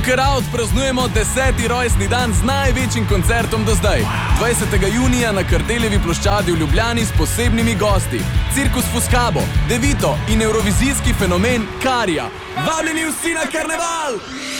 Joker Out praznujemo 10. rojstni dan z največjim koncertom do zdaj. 20. junija na Kardeljevi ploščadi v Ljubljani s posebnimi gosti. Cirkus Fuscabo, Devito in evrovizijski fenomen Karija. Vabljeni vsi na karneval!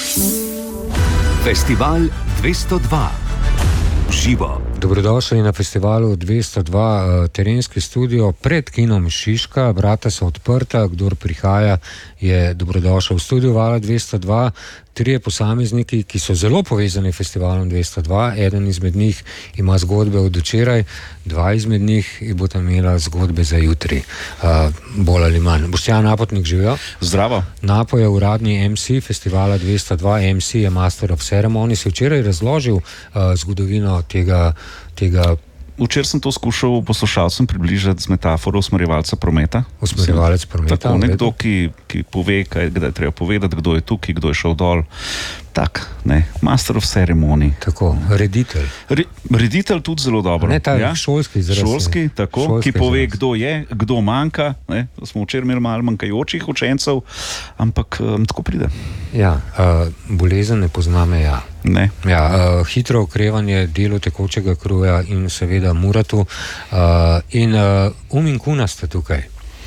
Festival 202. Živo. Dobrodošli na festivalu 202, terenski studio pred kinom Šiška. Vrata so odprta, kdor prihaja je dobrodošel. V studiu Vala 202 trije posamezniki, ki so zelo povezani s festivalom 202. Eden izmed njih ima zgodbe od včeraj, dva izmed njih bodo imela zgodbe za jutri, bolj ali manj. Boštjan Napotnik, živijo. Zdravo. Napo je uradni MC festivala 202, MC je Master of Ceremony. Si včeraj razložil zgodovino tega. Včeraj sem to skušal poslušalcem približati z metaforo usmerjevalca prometa. Usmerjevalec prometa. Tako, nekdo, ki pove, kdaj je treba povedati, kdo je tukaj, kdo je šel dol. Tak, ne, Master of Ceremony. Tako, reditelj. Reditelj tudi zelo dobro. Ne, ta šolski izraz. Šolski, tako, šolski ki pove, izraz. kdo je, kdo manjka. Ne, smo včeraj imeli malo manjkajočih učencev, ampak tako pride. Ja, bolezen ne pozna meja. Ne. Ja, hitro okrevanje, delo tekočega kruja in seveda Muratu. In in Kuna sta tukaj.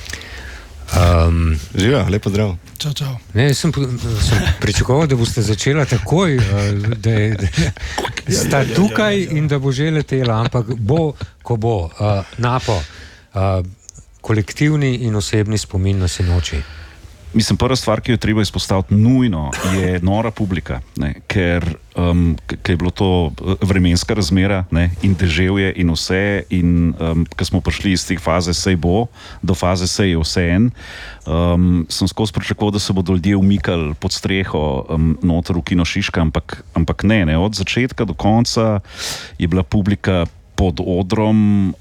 Živijo, lepo zdrav. Čau. Ne, sem pričakoval, da boste začela takoj, da sta tukaj in da bo že letela, ampak bo, ko bo. Napo, kolektivni in osebni spomin na sinoči. Mislim, prva stvar, ki jo treba izpostaviti nujno, je nora publika, ne, ker je bilo to vremenska razmera, ne, in deževje in vse, in ko smo prišli iz teh faze sej bo, do faze sej je vse en, sem skozi pričakoval, da se bodo ljudje umikali pod streho noter v kino Šiška, ampak ne, od začetka do konca je bila publika pod odrom,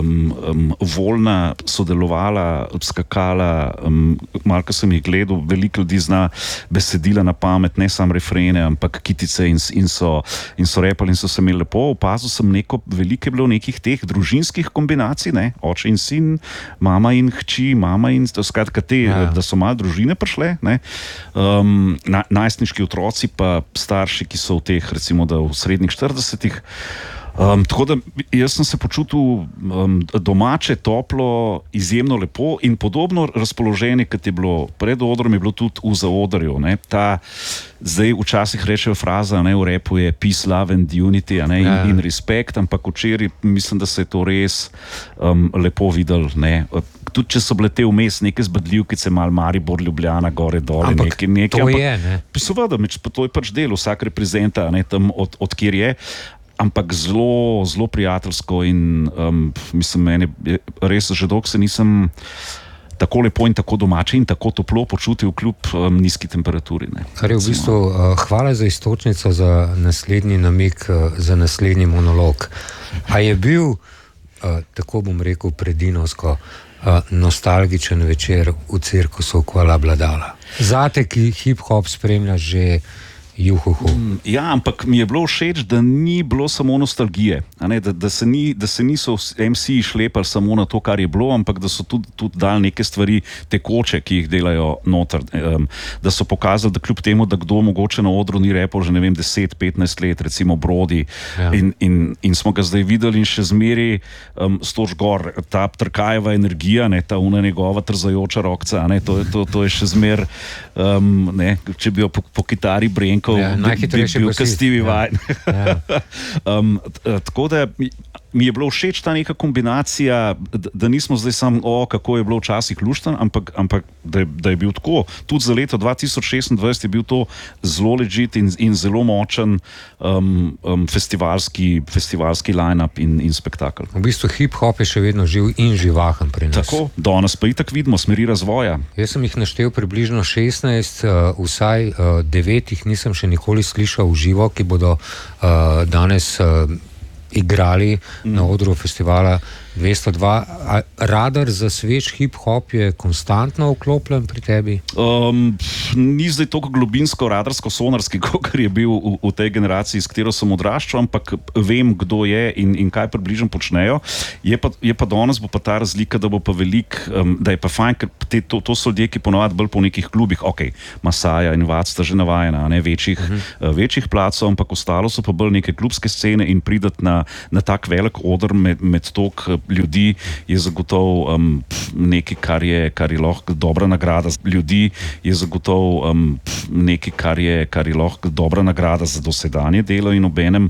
voljna, sodelovala, skakala, malo ko sem jih gledal, veliko ljudi zna besedila na pamet, ne samo refrene, ampak kitice in so repali in so se imeli lepo. Opazil sem veliko je bilo nekih teh družinskih kombinacij, ne, oče in sin, mama in hči, skratka te, da so malo družine prišle, ne, najstniški otroci pa starši, ki so v teh, recimo, da v srednjih 40-ih. Tako da jaz sem se počutil domače, toplo, izjemno lepo in podobno razpoloženje, kot je bilo pred odrom, je bilo tudi v zaodrju. Ne. Zdaj včasih rečejo fraza, ne, v repu je peace, love and unity, ne, in respect, ampak včeraj mislim, da se je to res lepo videl. Ne. Tudi če so bile te vmes neke zbadljivkice, malo Maribor, Ljubljana, gore, dole, nekaj. To je, ne? Seveda, to je pač del, vsak reprezenta, ne, tam od kjer je. Ampak zelo, zelo prijateljsko in mislim, meni res že dolgo se nisem tako lepo in tako domače in tako toplo počutil kljub nizki temperaturi. Ne. Kar je v bistvu hvala za iztočnico, za naslednji namik, za naslednji monolog. A je bil, tako bom rekel, predinovsko, nostalgičen večer v cirkusu Kuala Bladala? Zate, ki hip-hop spremlja že juhuhu. Ja, ampak mi je bilo všeč, da ni bilo samo nostalgije, ne, da se niso MC-ji šlepali samo na to, kar je bilo, ampak da so tudi dali neke stvari tekoče, ki jih delajo noter. Da so pokazali, da kljub temu, da kdo mogoče na odru ni repal že, ne vem, 10-15 let, recimo Brodi, ja. In smo ga zdaj videli in še zmeri stoč gor, ta Trkajeva energija, ne, ta una njegova trzajoča rokca, ne, to je še zmer, ne, če bi jo po kitari brenko, najhitrejši bil Stevie Vai. Tako da mi je bilo všeč ta neka kombinacija, da nismo zdaj samo kako je bilo včasih luštan, ampak da je bil tako. Tudi za leto 2026 je bil to zelo legit in zelo močen festivalski line-up in spektakel. V bistvu hip-hop je še vedno živ in živahen pri nas. Tako, danes pa itak vidimo smeri razvoja. Jaz sem jih naštel približno 16, vsaj 9 jih nisem še nikoli slišal v živo, ki bodo danes igrali na odru festivala 202. Radar za svež hip-hop je konstantno vklopljen pri tebi? Ni zdaj toliko globinsko, radarsko-sonarski, kot je bil v tej generaciji, s katero sem odraščal, ampak vem, kdo je in kaj približno počnejo. Je pa danes bo pa ta razlika, da bo pa da je pa fajn, ker to so ljudje, ki ponovadi bolj po nekih klubih, Masaja in Vac sta že navajena, ne, večjih placov, ampak ostalo so pa bolj neke klubske scene in pridati na tak velik oder med tok ljudi je zagotovo nekaj, kar je lahko dobra nagrada za ljudi, je zagotovo nekaj, kar je lahko dobra nagrada za dosedanje delo in obenem